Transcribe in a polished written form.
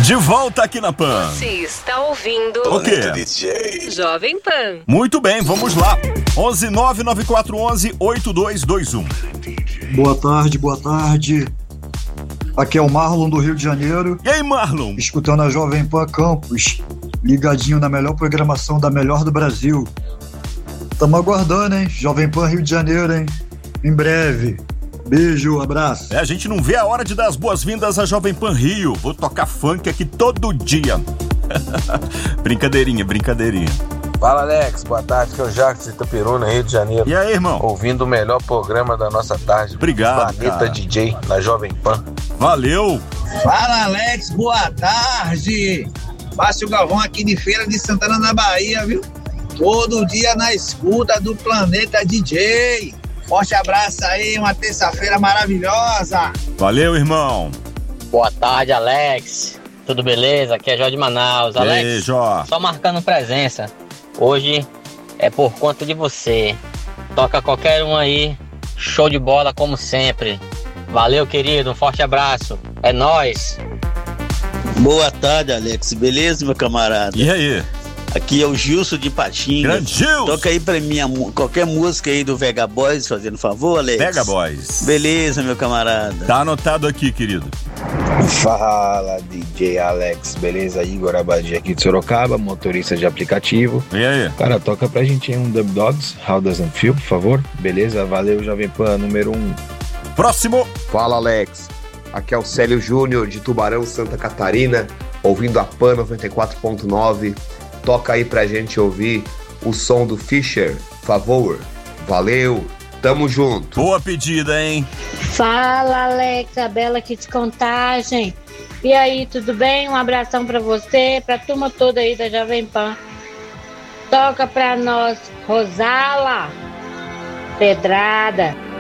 De volta aqui na Pan. Você está ouvindo O quê? Jovem Pan. Muito bem, vamos lá. 11994118221. Boa tarde. Aqui é o Marlon do Rio de Janeiro. E aí, Marlon? Escutando a Jovem Pan Campus, ligadinho na melhor programação da melhor do Brasil. Tamo aguardando, hein? Jovem Pan Rio de Janeiro, hein? Em breve. Beijo, abraço. A gente não vê a hora de dar as boas-vindas à Jovem Pan Rio. Vou tocar funk aqui todo dia. Brincadeirinha. Fala, Alex, boa tarde, que é o Jacques de Itapiruna, Rio de Janeiro. E aí, irmão? Ouvindo o melhor programa da nossa tarde. Obrigado, Planeta cara. DJ, na Jovem Pan. Valeu. Fala, Alex, boa tarde. Márcio Galvão aqui de Feira de Santana, na Bahia, viu? Todo dia na escuta do Planeta DJ. Forte abraço aí, uma terça-feira maravilhosa. Valeu, irmão. Boa tarde, Alex. Tudo beleza? Aqui é Jó de Manaus. Alex, Ei, Jó. só marcando presença. Hoje é por conta de você. Toca qualquer um aí. Show de bola, como sempre. Valeu, querido. Um forte abraço. É nóis. Boa tarde, Alex. Beleza, meu camarada? E aí? Aqui é o Gilson de Patinga. Grande Gilson. Toca aí pra mim qualquer música aí do Vega Boys, fazendo favor, Alex. Vega Boys. Beleza, meu camarada. Tá anotado aqui, querido. Fala, DJ Alex, beleza? Igor Abadia aqui de Sorocaba, motorista de aplicativo. E aí? Cara, toca pra gente aí um Dub Dogs, How Doesn't Feel, por favor. Beleza? Valeu, Jovem Pan, número 1. Próximo. Fala, Alex. Aqui é o Célio Júnior de Tubarão, Santa Catarina, ouvindo a Pan 94.9. Toca aí pra gente ouvir o som do Fischer, por favor. Valeu, tamo junto. Boa pedida, hein? Fala, Alex, a Bela aqui de Contagem. E aí, tudo bem? Um abração pra você, pra turma toda aí da Jovem Pan. Toca pra nós, Rosala, Pedrada.